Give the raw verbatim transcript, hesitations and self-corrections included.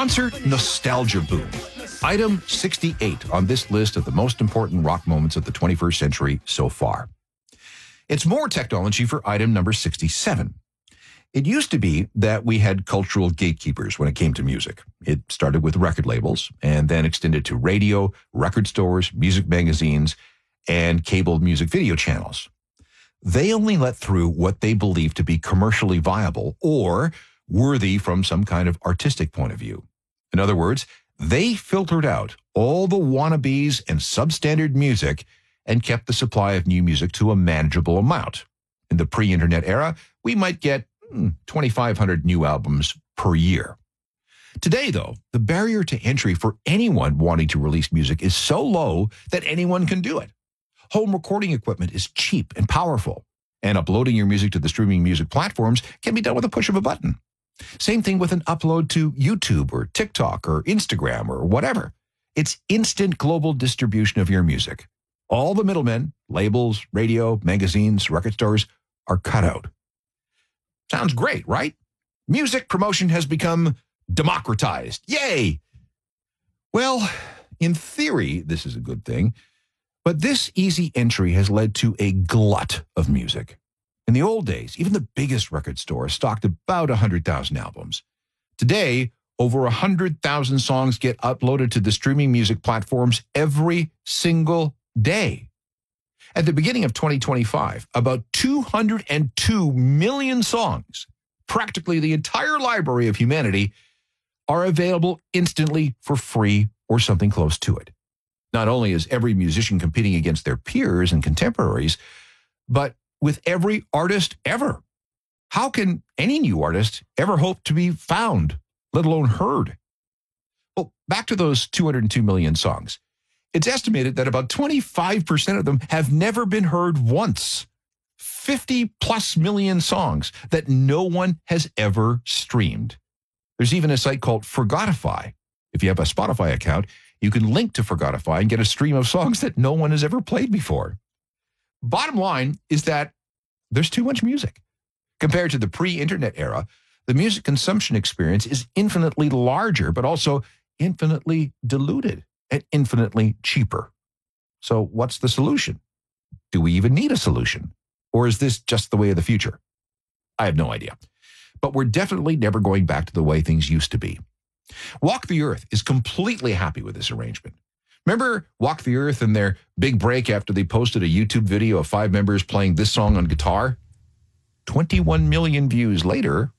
Concert nostalgia boom. Item sixty-eight on this list of the most important rock moments of the twenty-first century so far. It's more technology for item number sixty-seven. It used to be that we had cultural gatekeepers when it came to music. It started with record labels and then extended to radio, record stores, music magazines, and cable music video channels. They only let through what they believed to be commercially viable or worthy from some kind of artistic point of view. In other words, they filtered out all the wannabes and substandard music and kept the supply of new music to a manageable amount. In the pre-internet era, we might get hmm, twenty-five hundred new albums per year. Today, though, the barrier to entry for anyone wanting to release music is so low that anyone can do it. Home recording equipment is cheap and powerful, and uploading your music to the streaming music platforms can be done with a push of a button. Same thing with an upload to YouTube or TikTok or Instagram or whatever. It's instant global distribution of your music. All the middlemen, labels, radio, magazines, record stores, are cut out. Sounds great, right? Music promotion has become democratized. Yay! Well, in theory, this is a good thing, but this easy entry has led to a glut of music. In the old days, even the biggest record store stocked about one hundred thousand albums. Today, over one hundred thousand songs get uploaded to the streaming music platforms every single day. At the beginning of twenty twenty-five, about two hundred two million songs, practically the entire library of humanity, are available instantly for free or something close to it. Not only is every musician competing against their peers and contemporaries, but with every artist ever. How can any new artist ever hope to be found, let alone heard? Well, back to those two hundred two million songs. It's estimated that about twenty-five percent of them have never been heard once. fifty plus million songs that no one has ever streamed. There's even a site called Forgotify. If you have a Spotify account, you can link to Forgotify and get a stream of songs that no one has ever played before. Bottom line is that there's too much music. Compared to the pre-internet era, the music consumption experience is infinitely larger, but also infinitely diluted and infinitely cheaper. So what's the solution? Do we even need a solution? Or is this just the way of the future? I have no idea. But we're definitely never going back to the way things used to be. Walk the Earth is completely happy with this arrangement. Remember Walk the Earth and their big break after they posted a YouTube video of five members playing this song on guitar? twenty-one million views later,